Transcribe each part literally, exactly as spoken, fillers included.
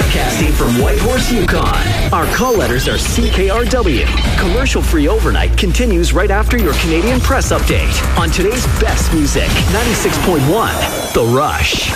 Broadcasting from Whitehorse, Yukon. Our call letters are C K R W. Commercial-free overnight continues right after your Canadian Press update on today's best music. ninety-six point one, The Rush.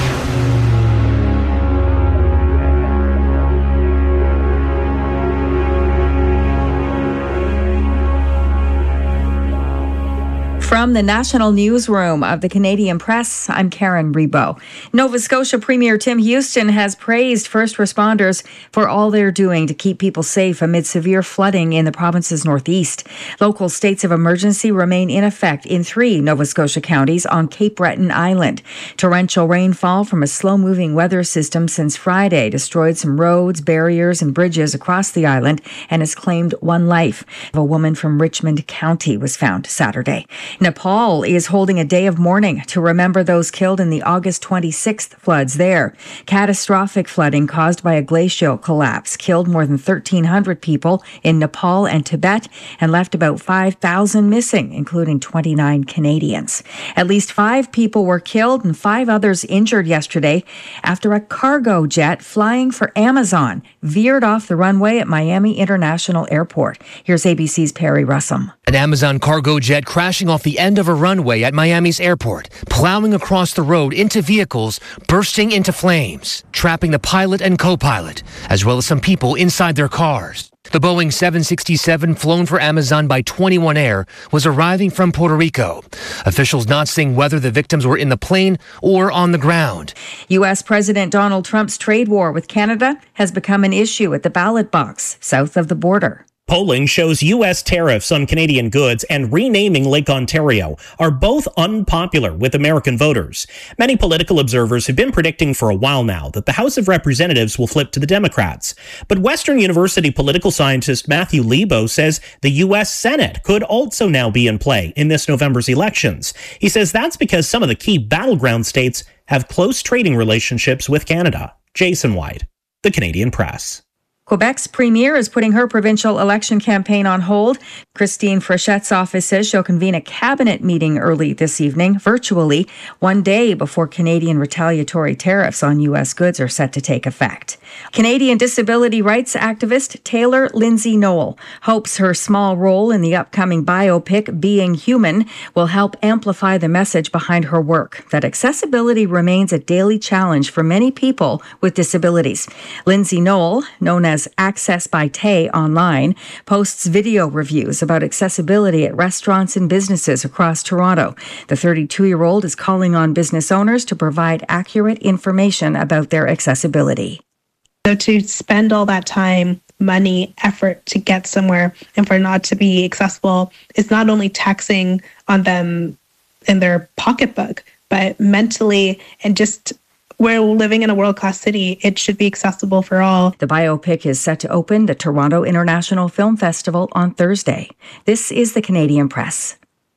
From the National Newsroom of the Canadian Press, I'm Karen Rebo. Nova Scotia Premier Tim Houston has praised first responders for all they're doing to keep people safe amid severe flooding in the province's northeast. Local states of emergency remain in effect in three Nova Scotia counties on Cape Breton Island. Torrential rainfall from a slow-moving weather system since Friday destroyed some roads, barriers, and bridges across the island and has claimed one life. A woman from Richmond County was found Saturday. Nepal is holding a day of mourning to remember those killed in the August twenty-sixth floods there. Catastrophic flooding caused by a glacial collapse killed more than thirteen hundred people in Nepal and Tibet and left about five thousand missing, including twenty-nine Canadians. At least five people were killed and five others injured yesterday after a cargo jet flying for Amazon veered off the runway at Miami International Airport. Here's A B C's Perry Russum. An Amazon cargo jet crashing off the end of a runway at Miami's airport, plowing across the road into vehicles, bursting into flames, trapping the pilot and co-pilot, as well as some people inside their cars. The Boeing seven sixty-seven, flown for Amazon by twenty-one Air, was arriving from Puerto Rico. Officials not saying whether the victims were in the plane or on the ground. U S President Donald Trump's trade war with Canada has become an issue at the ballot box south of the border. Polling shows U S tariffs on Canadian goods and renaming Lake Ontario are both unpopular with American voters. Many political observers have been predicting for a while now that the House of Representatives will flip to the Democrats. But Western University political scientist Matthew Lebo says the U S Senate could also now be in play in this November's elections. He says that's because some of the key battleground states have close trading relationships with Canada. Jason White, The Canadian Press. Quebec's premier is putting her provincial election campaign on hold. Christine Frechette's office says she'll convene a cabinet meeting early this evening, virtually, one day before Canadian retaliatory tariffs on U S goods are set to take effect. Canadian disability rights activist Taylor Lindsay Noel hopes her small role in the upcoming biopic Being Human will help amplify the message behind her work, that accessibility remains a daily challenge for many people with disabilities. Lindsay Noel, known as Access by Tay online, posts video reviews about accessibility at restaurants and businesses across Toronto. The thirty-two-year-old is calling on business owners to provide accurate information about their accessibility. So to spend all that time, money, effort to get somewhere and for not to be accessible is not only taxing on them in their pocketbook, but mentally and just we're living in a world-class city. It should be accessible for all. The biopic is set to open the Toronto International Film Festival on Thursday. This is the Canadian Press.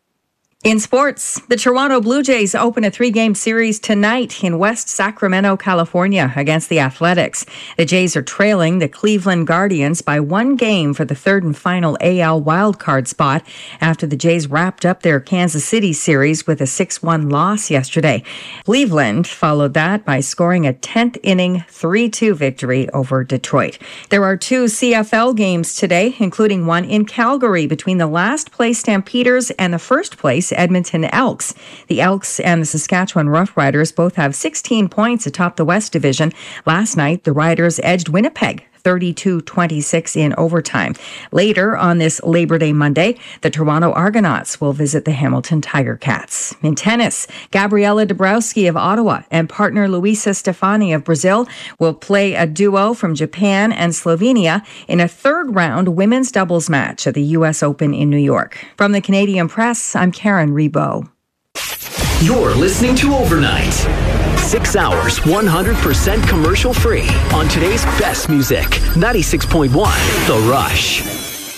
In sports, the Toronto Blue Jays open a three-game series tonight in West Sacramento, California, against the Athletics. The Jays are trailing the Cleveland Guardians by one game for the third and final A L wildcard spot after the Jays wrapped up their Kansas City series with a six one loss yesterday. Cleveland followed that by scoring a tenth-inning three two victory over Detroit. There are two C F L games today, including one in Calgary between the last-place Stampeders and the first-place Edmonton Elks. The Elks and the Saskatchewan Roughriders both have sixteen points atop the West Division. Last night, the Riders edged Winnipeg thirty-two twenty-six in overtime. Later on this Labor Day Monday, the Toronto Argonauts will visit the Hamilton Tiger Cats. In tennis, Gabriela Dabrowski of Ottawa and partner Luisa Stefani of Brazil will play a duo from Japan and Slovenia in a third-round women's doubles match at the U S Open in New York. From the Canadian Press, I'm Karen Rebo. You're listening to Overnight. Six hours, one hundred percent commercial free on today's best music. ninety-six point one, The Rush.